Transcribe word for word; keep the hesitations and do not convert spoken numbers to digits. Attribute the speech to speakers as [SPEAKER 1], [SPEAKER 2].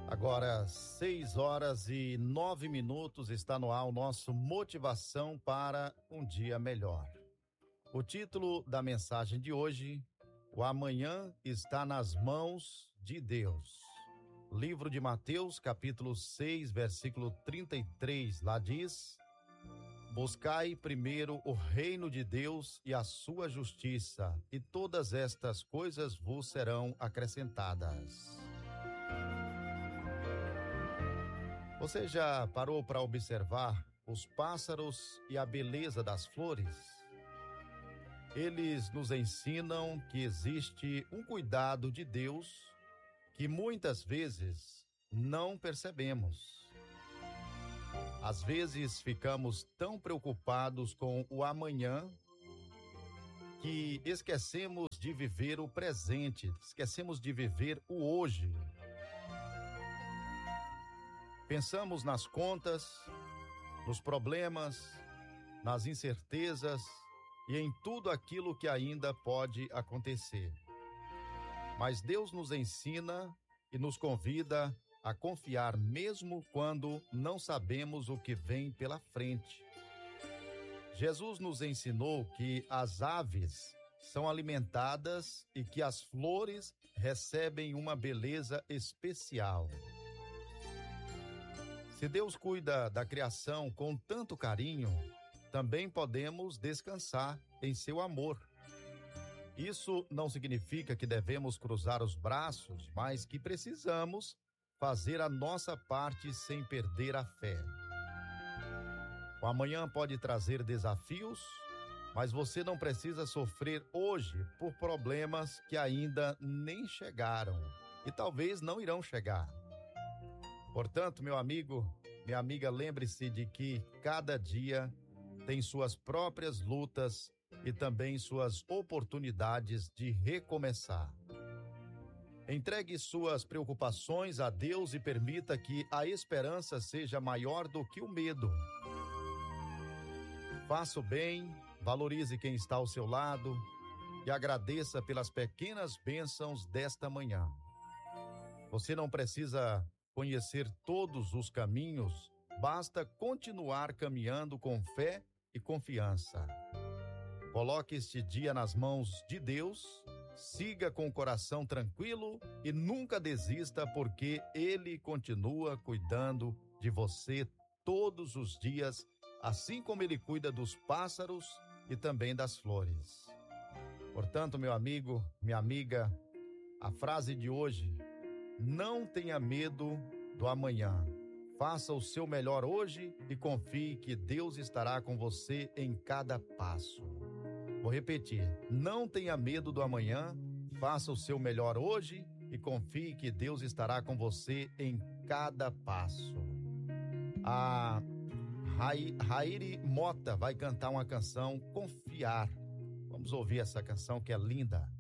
[SPEAKER 1] Agora, seis horas e nove minutos, está no ar o nosso Motivação para um Dia Melhor. O título da mensagem de hoje: O amanhã está nas mãos de Deus. Livro de Mateus, capítulo seis, versículo trinta e três, lá diz: Buscai primeiro o reino de Deus e a sua justiça, e todas estas coisas vos serão acrescentadas. Você já parou para observar os pássaros e a beleza das flores? Eles nos ensinam que existe um cuidado de Deus que muitas vezes não percebemos. Às vezes ficamos tão preocupados com o amanhã que esquecemos de viver o presente, esquecemos de viver o hoje. Pensamos nas contas, nos problemas, nas incertezas e em tudo aquilo que ainda pode acontecer. Mas Deus nos ensina e nos convida a confiar mesmo quando não sabemos o que vem pela frente. Jesus nos ensinou que as aves são alimentadas e que as flores recebem uma beleza especial. Se Deus cuida da criação com tanto carinho, também podemos descansar em seu amor. Isso não significa que devemos cruzar os braços, mas que precisamos fazer a nossa parte sem perder a fé. O amanhã pode trazer desafios, mas você não precisa sofrer hoje por problemas que ainda nem chegaram e talvez não irão chegar. Portanto, meu amigo, minha amiga, lembre-se de que cada dia tem suas próprias lutas e também suas oportunidades de recomeçar. Entregue suas preocupações a Deus e permita que a esperança seja maior do que o medo. Faça o bem, valorize quem está ao seu lado e agradeça pelas pequenas bênçãos desta manhã. Você não precisa conhecer todos os caminhos, basta continuar caminhando com fé e confiança. Coloque este dia nas mãos de Deus, siga com o coração tranquilo e nunca desista, porque Ele continua cuidando de você todos os dias, assim como Ele cuida dos pássaros e também das flores. Portanto, meu amigo, minha amiga, a frase de hoje: não tenha medo do amanhã. Faça o seu melhor hoje e confie que Deus estará com você em cada passo. Vou repetir: não tenha medo do amanhã. Faça o seu melhor hoje e confie que Deus estará com você em cada passo. A Raíri Mota vai cantar uma canção, Confiar. Vamos ouvir essa canção que é linda.